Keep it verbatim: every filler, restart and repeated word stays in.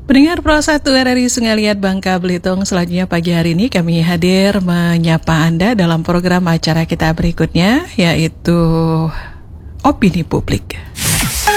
Pendengar Pro satu R R I Sungai Liat Bangka Belitung, selanjutnya pagi hari ini kami hadir menyapa Anda dalam program acara kita berikutnya, yaitu Opini Publik.